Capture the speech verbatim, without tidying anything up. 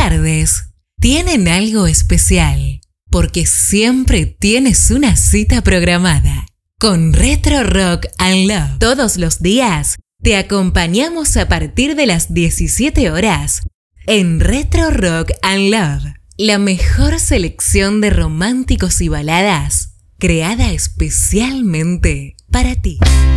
tardes tienen algo especial, porque siempre tienes una cita programada con Retro Rock and Love. Todos los días te acompañamos a partir de las diecisiete horas en Retro Rock and Love, la mejor selección de románticos y baladas creada especialmente para ti.